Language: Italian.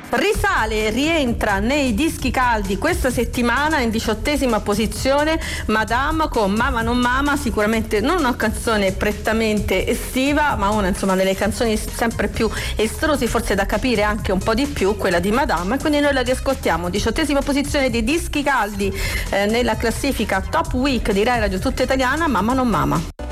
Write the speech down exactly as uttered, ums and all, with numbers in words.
Risale, rientra nei dischi caldi questa settimana in diciottesima posizione Madame con Mama non Mama, sicuramente non una canzone prettamente estiva, ma una insomma delle canzoni sempre più estrose, forse da capire anche un po' di più, quella di Madame, e quindi noi la riascoltiamo. Diciottesima posizione dei dischi caldi eh, nella classifica Top Week di Rai Radio Tutta Italiana, Mama non Mama.